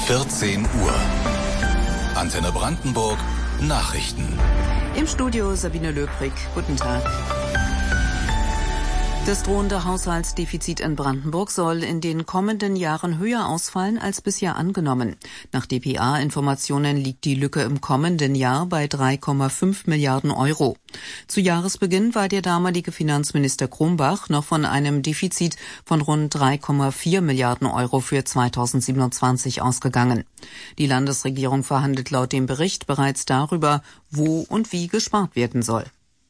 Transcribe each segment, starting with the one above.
14 Uhr. Antenne Brandenburg, Nachrichten. Im Studio Sabine Löbrig. Guten Tag. Das drohende Haushaltsdefizit in Brandenburg soll in den kommenden Jahren höher ausfallen als bisher angenommen. Nach dpa-Informationen liegt die Lücke im kommenden Jahr bei 3,5 Milliarden Euro. Zu Jahresbeginn war der damalige Finanzminister Krumbach noch von einem Defizit von rund 3,4 Milliarden Euro für 2027 ausgegangen. Die Landesregierung verhandelt laut dem Bericht bereits darüber, wo und wie gespart werden soll.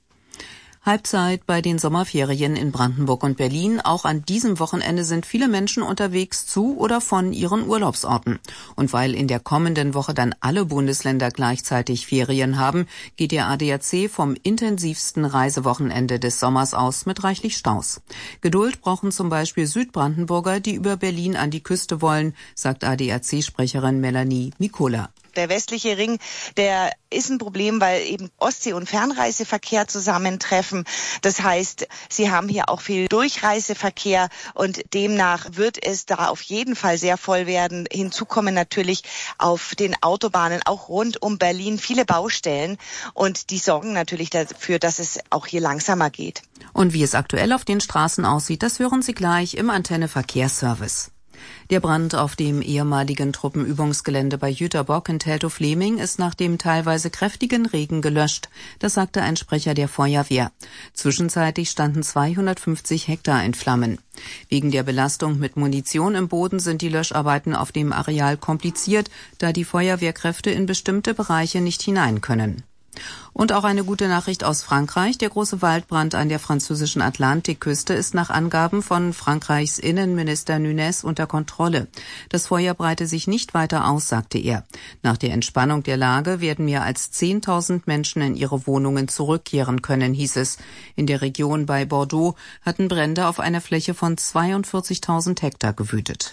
Halbzeit bei den Sommerferien in Brandenburg und Berlin. Auch an diesem Wochenende sind viele Menschen unterwegs zu oder von ihren Urlaubsorten. Und weil in der kommenden Woche dann alle Bundesländer gleichzeitig Ferien haben, geht der ADAC vom intensivsten Reisewochenende des Sommers aus mit reichlich Staus. Geduld brauchen zum Beispiel Südbrandenburger, die über Berlin an die Küste wollen, sagt ADAC-Sprecherin Melanie Mikola. Der westliche Ring, der ist ein Problem, weil eben Ostsee- und Fernreiseverkehr zusammentreffen. Das heißt, sie haben hier auch viel Durchreiseverkehr und demnach wird es da auf jeden Fall sehr voll werden. Hinzu kommen natürlich auf den Autobahnen auch rund um Berlin viele Baustellen und die sorgen natürlich dafür, dass es auch hier langsamer geht. Und wie es aktuell auf den Straßen aussieht, das hören Sie gleich im Antenne Verkehrsservice. Der Brand auf dem ehemaligen Truppenübungsgelände bei Jüterbock in Teltow-Fleming ist nach dem teilweise kräftigen Regen gelöscht. Das sagte ein Sprecher der Feuerwehr. Zwischenzeitlich standen 250 Hektar in Flammen. Wegen der Belastung mit Munition im Boden sind die Löscharbeiten auf dem Areal kompliziert, da die Feuerwehrkräfte in bestimmte Bereiche nicht hinein können. Und auch eine gute Nachricht aus Frankreich. Der große Waldbrand an der französischen Atlantikküste ist nach Angaben von Frankreichs Innenminister Nunez unter Kontrolle. Das Feuer breite sich nicht weiter aus, sagte er. Nach der Entspannung der Lage werden mehr als 10.000 Menschen in ihre Wohnungen zurückkehren können, hieß es. In der Region bei Bordeaux hatten Brände auf einer Fläche von 42.000 Hektar gewütet.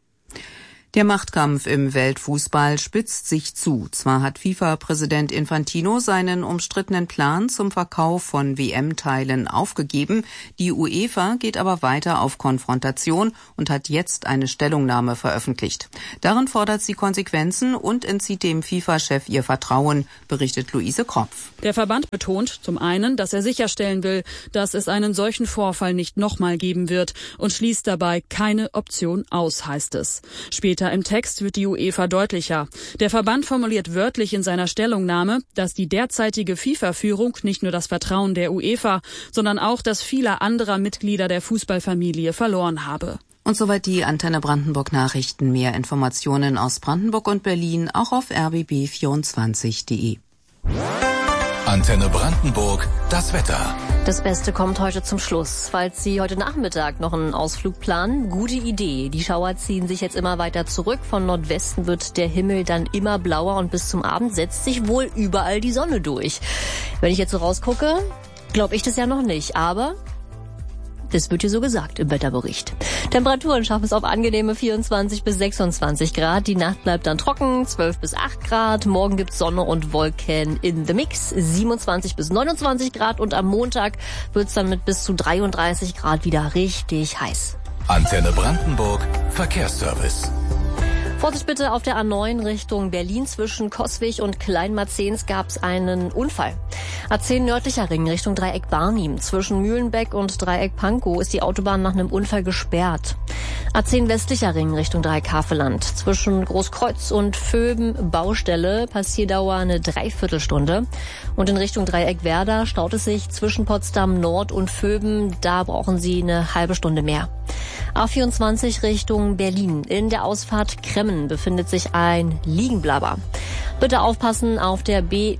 Der Machtkampf im Weltfußball spitzt sich zu. Zwar hat FIFA-Präsident Infantino seinen umstrittenen Plan zum Verkauf von WM-Teilen aufgegeben, die UEFA geht aber weiter auf Konfrontation und hat jetzt eine Stellungnahme veröffentlicht. Darin fordert sie Konsequenzen und entzieht dem FIFA-Chef ihr Vertrauen, berichtet Luise Kropf. Der Verband betont zum einen, dass er sicherstellen will, dass es einen solchen Vorfall nicht nochmal geben wird und schließt dabei keine Option aus, heißt es. Später im Text wird die UEFA deutlicher. Der Verband formuliert wörtlich in seiner Stellungnahme, dass die derzeitige FIFA-Führung nicht nur das Vertrauen der UEFA, sondern auch das vieler anderer Mitglieder der Fußballfamilie verloren habe. Und soweit die Antenne Brandenburg Nachrichten. Mehr Informationen aus Brandenburg und Berlin auch auf rbb24.de. Antenne Brandenburg, das Wetter. Das Beste kommt heute zum Schluss. Falls Sie heute Nachmittag noch einen Ausflug planen, gute Idee. Die Schauer ziehen sich jetzt immer weiter zurück. Von Nordwesten wird der Himmel dann immer blauer und bis zum Abend setzt sich wohl überall die Sonne durch. Wenn ich jetzt so rausgucke, glaube ich das ja noch nicht, aber das wird hier so gesagt im Wetterbericht. Temperaturen schaffen es auf angenehme 24 bis 26 Grad. Die Nacht bleibt dann trocken, 12 bis 8 Grad. Morgen gibt's Sonne und Wolken in the Mix, 27 bis 29 Grad. Und am Montag wird's dann mit bis zu 33 Grad wieder richtig heiß. Antenne Brandenburg, Verkehrsservice. Vorsicht bitte auf der A9 Richtung Berlin. Zwischen Coswig und Kleinmarzens gab es einen Unfall. A10 nördlicher Ring Richtung Dreieck Barnim. Zwischen Mühlenbeck und Dreieck Pankow ist die Autobahn nach einem Unfall gesperrt. A10 westlicher Ring Richtung Dreieck Havelland. Zwischen Großkreuz und Vöben Baustelle. Passierdauer eine Dreiviertelstunde. Und in Richtung Dreieck Werder staut es sich zwischen Potsdam Nord und Vöben. Da brauchen Sie eine halbe Stunde mehr. A24 Richtung Berlin. In der Ausfahrt Kremmen befindet sich ein Liegenblabber. Bitte aufpassen auf der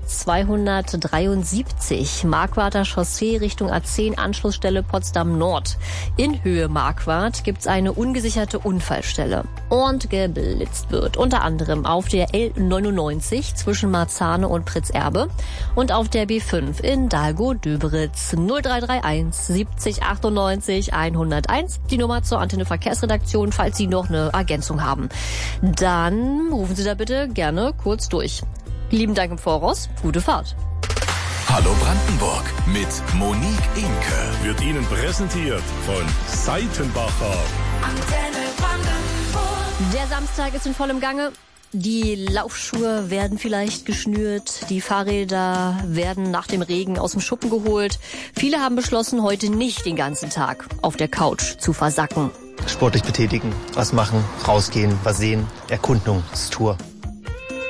B273 Marquarder Chaussee Richtung A10 Anschlussstelle Potsdam Nord. In Höhe Marquardt gibt's eine ungesicherte Unfallstelle. Und geblitzt wird unter anderem auf der L99 zwischen Marzahne und Pritzerbe und auf der B5 in Dahlgow-Döberitz 0331 70 98 101. Die Nummer zur Antenne Verkehrsredaktion, falls Sie noch eine Ergänzung haben. Dann rufen Sie da bitte gerne kurz durch. Lieben Dank im Voraus. Gute Fahrt. Hallo Brandenburg mit Monique Imke. Wird Ihnen präsentiert von Seitenbacher. Der Samstag ist in vollem Gange. Die Laufschuhe werden vielleicht geschnürt, die Fahrräder werden nach dem Regen aus dem Schuppen geholt. Viele haben beschlossen, heute nicht den ganzen Tag auf der Couch zu versacken. Sportlich betätigen, was machen, rausgehen, was sehen, Erkundungstour.